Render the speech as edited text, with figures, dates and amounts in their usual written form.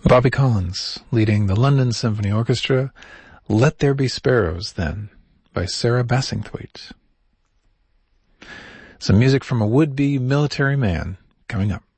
Bobby Collins leading the London Symphony Orchestra, Let There Be Sparrows, then, by Sarah Bassingthwaite. Some music from a would-be military man coming up.